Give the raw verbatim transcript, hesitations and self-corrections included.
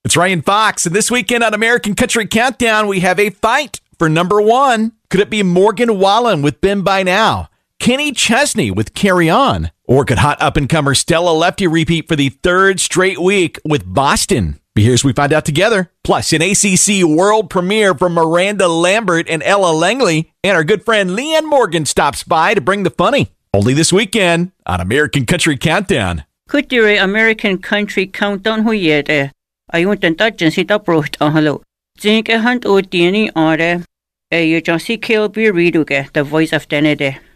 It's Ryan Fox, and this weekend on American Country Countdown, we have a fight for number one. Could it be Morgan Wallen with Been By Now? Kenny Chesney with Carry On? Or could hot up-and-comer Stella Lefty repeat for the third straight week with Boston? But here's we find out together. Plus, an A C C world premiere from Miranda Lambert and Ella Langley. And our good friend Leanne Morgan stops by to bring the funny. Only this weekend on American Country Countdown. Kutire American Country Countdown huyete. Ayun tentajen sita proht ahalo. Zinke hunt o tieni are. E you just see K L B Reduke, the voice of Denede.